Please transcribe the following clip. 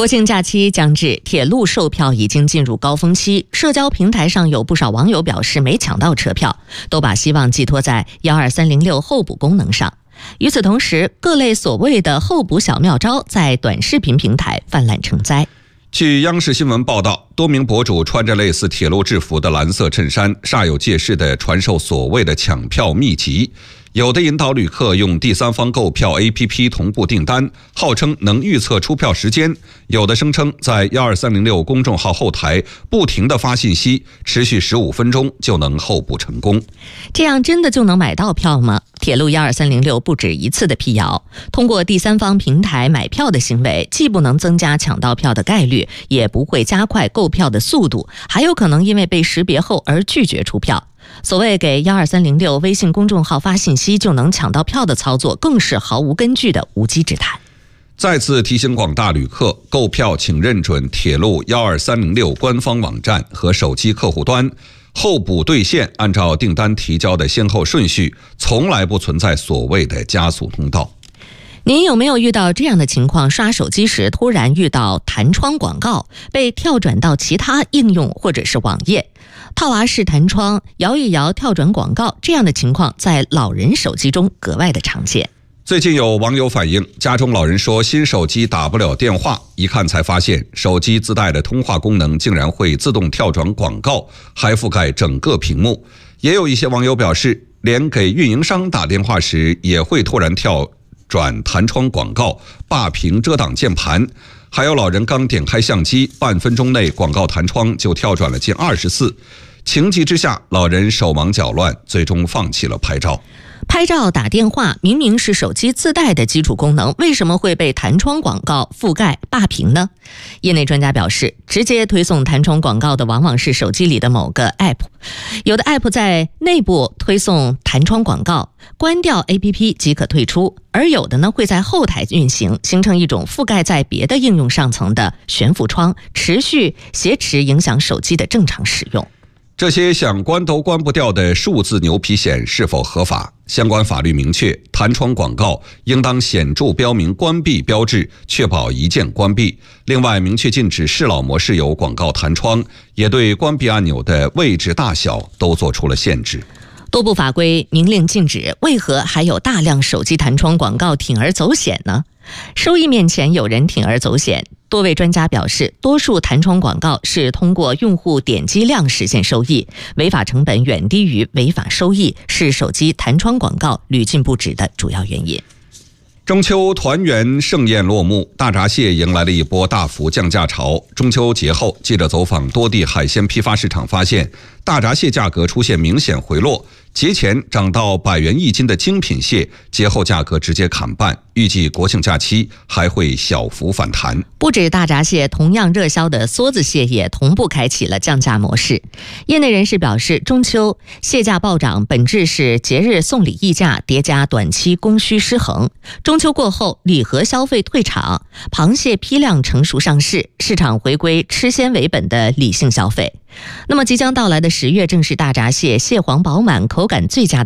国庆假期将至，铁路售票已经进入高峰期。社交平台上有不少网友表示没抢到车票，都把希望寄托在12306候补功能上。与此同时，各类所谓的候补小妙招在短视频平台泛滥成灾。 据央视新闻报道，多名博主穿着类似铁路制服的蓝色衬衫，煞有介事地传授所谓的抢票秘籍。有的引导旅客用第三方购票 APP 同步订单，号称能预测出票时间；有的声称在12306公众号后台不停地发信息，持续15分钟就能候补成功。 这样真的就能买到票吗？铁路12306不止一次的辟谣，通过第三方平台买票的行为，既不能增加抢到票的概率，也不会加快购票的速度，还有可能因为被识别后而拒绝出票。所谓给12306微信公众号发信息就能抢到票的操作，更是毫无根据的无稽之谈。 再次提醒广大旅客，购票请认准铁路12306官方网站和手机客户端，候补兑现按照订单提交的先后顺序，从来不存在所谓的加速通道。 您有没有遇到这样的情况？刷手机时突然遇到弹窗广告，被跳转到其他应用或者是网页，套娃式弹窗、摇一摇跳转广告，这样的情况在老人手机中格外的常见。 最近有网友反映，家中老人说新手机打不了电话，一看才发现手机自带的通话功能竟然会自动跳转广告，还覆盖整个屏幕。也有一些网友表示，连给运营商打电话时也会突然跳转弹窗广告，霸屏遮挡键盘。还有老人刚点开相机，半分钟内广告弹窗就跳转了近20次。情急之下，老人手忙脚乱，最终放弃了拍照。 拍照打电话明明是手机自带的基础功能，为什么会被弹窗广告覆盖霸屏呢？业内专家表示，直接推送弹窗广告的往往是手机里的某个 App， 有的 App 在内部推送弹窗广告，关掉 APP 即可退出，而有的呢会在后台运行，形成一种覆盖在别的应用上层的悬浮窗，持续挟持影响手机的正常使用。 这些想关都关不掉的数字牛皮癣是否合法？相关法律明确，弹窗广告应当显著标明关闭标志，确保一键关闭。另外，明确禁止适老模式有广告弹窗，也对关闭按钮的位置大小都做出了限制。 多部法规明令禁止，为何还有大量手机弹窗广告铤而走险呢？收益面前有人铤而走险。多位专家表示，多数弹窗广告是通过用户点击量实现收益，违法成本远低于违法收益，是手机弹窗广告屡禁不止的主要原因。 中秋团圆盛宴落幕，大闸蟹迎来了一波大幅降价潮。中秋节后，记者走访多地海鲜批发市场，发现大闸蟹价格出现明显回落，节前涨到100元一斤的精品蟹，节后价格直接砍半，预计国庆假期还会小幅反弹。 不止大闸蟹，同样热销的梭子蟹也同步开启了降价模式。业内人士表示，中秋蟹价暴涨本质是节日送礼溢价叠加短期供需失衡。中秋过后，礼盒消费退场，螃蟹批量成熟上市，市场回归吃鲜为本的理性消费。那么即将到来的10月正是大闸蟹蟹黄饱满、口感最佳的